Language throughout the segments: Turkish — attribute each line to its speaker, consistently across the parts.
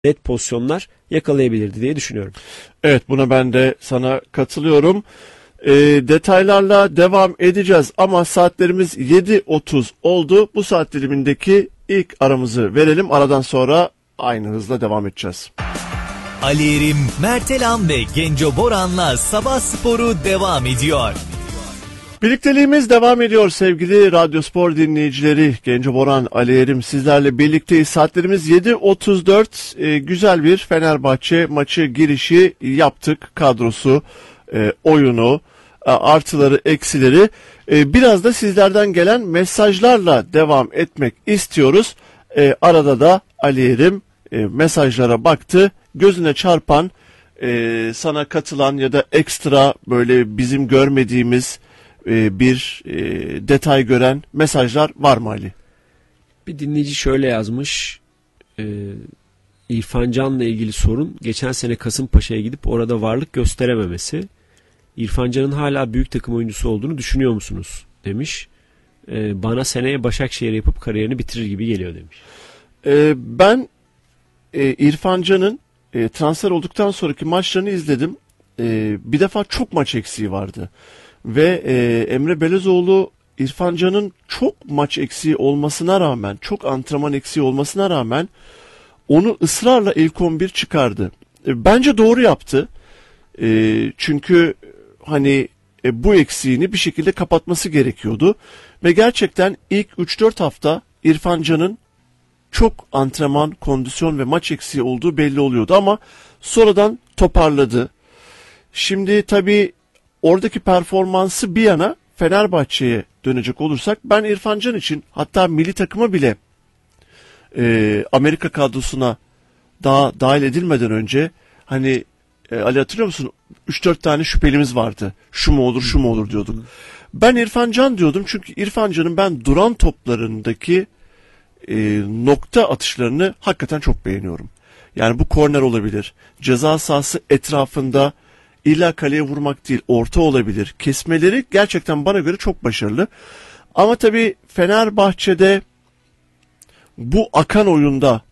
Speaker 1: net pozisyonlar yakalayabilirdi diye düşünüyorum.
Speaker 2: Evet, buna ben de sana katılıyorum. Detaylarla devam edeceğiz ama saatlerimiz 7.30 oldu. Bu saat dilimindeki ilk aramızı verelim. Aradan sonra aynı hızla devam edeceğiz.
Speaker 3: Ali Erim, Mertelan ve Genco Boran'la Sabah Sporu devam ediyor.
Speaker 2: Birlikteliğimiz devam ediyor sevgili Radyo Spor dinleyicileri. Genco Boran, Ali Erim sizlerle birlikteyiz. Saatlerimiz 7.34. Güzel bir Fenerbahçe maçı girişi yaptık. Kadrosu, oyunu, artıları, eksileri. Biraz da sizlerden gelen mesajlarla devam etmek istiyoruz. Arada da Ali Erim mesajlara baktı. Gözüne çarpan, sana katılan ya da ekstra böyle bizim görmediğimiz bir detay gören mesajlar var mı Ali?
Speaker 1: Bir dinleyici şöyle yazmış. İrfan Can'la ilgili sorun geçen sene Kasımpaşa'ya gidip orada varlık gösterememesi. İrfan Can'ın hala büyük takım oyuncusu olduğunu düşünüyor musunuz demiş. Bana seneye Başakşehir yapıp kariyerini bitirir gibi geliyor demiş.
Speaker 2: Ben İrfan Can'ın transfer olduktan sonraki maçlarını izledim. Bir defa çok maç eksiği vardı. Ve Emre Belezoğlu İrfan Can'ın çok maç eksiği olmasına rağmen, çok antrenman eksiği olmasına rağmen onu ısrarla ilk 11 çıkardı. Bence doğru yaptı. Çünkü hani bu eksiğini bir şekilde kapatması gerekiyordu. Ve gerçekten ilk 3-4 hafta İrfan Can'ın çok antrenman, kondisyon ve maç eksiği olduğu belli oluyordu ama sonradan toparladı. Şimdi tabii oradaki performansı bir yana Fenerbahçe'ye dönecek olursak ben İrfan Can için hatta milli takıma bile Amerika kadrosuna daha dahil edilmeden önce hani Ali hatırlıyor musun? 3-4 tane şüphelimiz vardı. Şu mu olur, şu mu olur diyorduk. Ben İrfan Can diyordum çünkü İrfan Can'ın ben duran toplarındaki nokta atışlarını hakikaten çok beğeniyorum. Yani bu korner olabilir. Ceza sahası etrafında illa kaleye vurmak değil, orta olabilir. Kesmeleri gerçekten bana göre çok başarılı. Ama tabii Fenerbahçe'de bu akan oyunda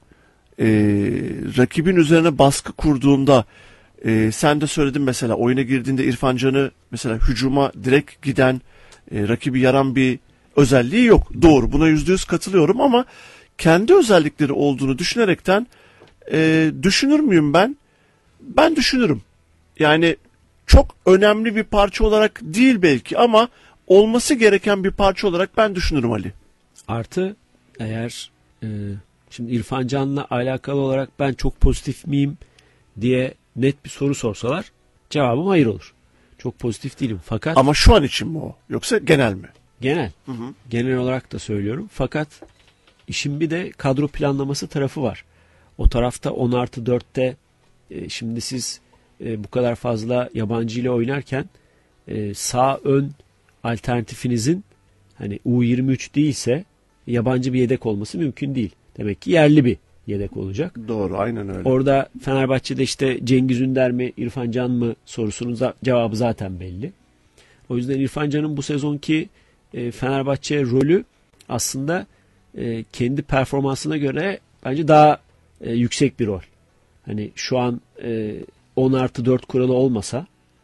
Speaker 2: rakibin üzerine baskı kurduğunda sen de söyledin mesela oyuna girdiğinde İrfan Can'ı mesela hücuma direkt giden rakibi yaran bir özelliği yok. Doğru, buna %100 katılıyorum ama kendi özellikleri olduğunu düşünerekten düşünür müyüm ben? Ben düşünürüm. Yani çok önemli bir parça olarak değil belki ama olması gereken bir parça olarak ben düşünürüm Ali.
Speaker 1: Artı eğer şimdi İrfan Can'la alakalı olarak ben çok pozitif miyim diye net bir soru sorsalar cevabım hayır olur. Çok pozitif değilim fakat...
Speaker 2: Ama şu an için mi o? Yoksa genel mi?
Speaker 1: Genel.
Speaker 2: Hı hı.
Speaker 1: Genel olarak da söylüyorum. Fakat işin bir de kadro planlaması tarafı var. O tarafta 10+4'te şimdi siz bu kadar fazla yabancı ile oynarken sağ ön alternatifinizin hani U23 değilse yabancı bir yedek olması mümkün değil. Demek ki yerli bir yedek olacak.
Speaker 2: Doğru, aynen öyle.
Speaker 1: Orada Fenerbahçe'de işte Cengiz Ünder mi İrfan Can mı sorusunun cevabı zaten belli. O yüzden İrfan Can'ın bu sezonki Fenerbahçe rolü aslında kendi performansına göre bence daha yüksek bir rol. Hani şu an 10+4 kuralı olmasa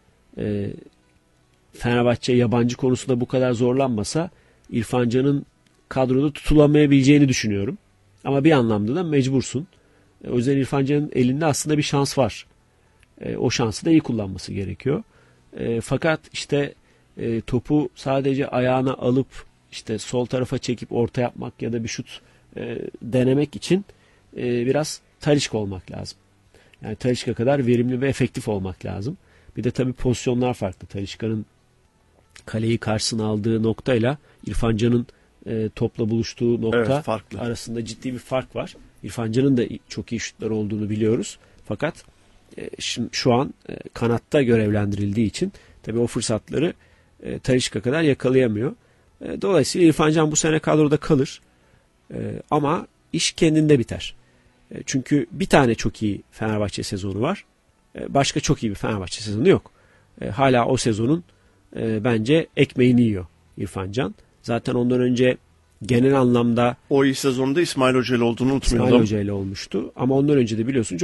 Speaker 1: Fenerbahçe yabancı konusunda bu kadar zorlanmasa İrfan Can'ın kadroda tutulamayabileceğini düşünüyorum. Ama bir anlamda da mecbursun. O yüzden İrfan Can'ın elinde aslında bir şans var. O şansı da iyi kullanması gerekiyor. Fakat işte topu sadece ayağına alıp işte sol tarafa çekip orta yapmak ya da bir şut denemek için biraz Talisca olmak lazım. Yani Talisca kadar verimli ve efektif olmak lazım. Bir de tabii pozisyonlar farklı. Talisca'nın kaleyi karşısına aldığı noktayla İrfan Can'ın topla buluştuğu nokta arasında ciddi bir fark var. İrfan Can'ın da çok iyi şutlar olduğunu biliyoruz. Fakat şimdi şu an kanatta görevlendirildiği için tabii o fırsatları Talisca kadar yakalayamıyor. Dolayısıyla İrfan Can bu sene kadroda kalır. Ama iş kendinde biter. Çünkü bir tane çok iyi Fenerbahçe sezonu var. Başka çok iyi bir Fenerbahçe sezonu yok. Hala o sezonun bence ekmeğini yiyor İrfan Can. Zaten ondan önce genel anlamda
Speaker 2: O iyi sezonda İsmail Hoca ile olduğunu
Speaker 1: İsmail
Speaker 2: unutmayalım.
Speaker 1: Hoca ile olmuştu. Ama ondan önce de biliyorsun